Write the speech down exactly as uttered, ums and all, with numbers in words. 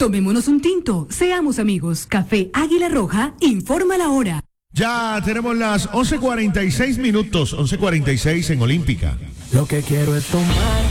Tomémonos un tinto, seamos amigos. Café Águila Roja, informa la hora. Ya tenemos las once cuarenta y seis minutos, once cuarenta y seis en Olímpica. Lo que quiero es tomar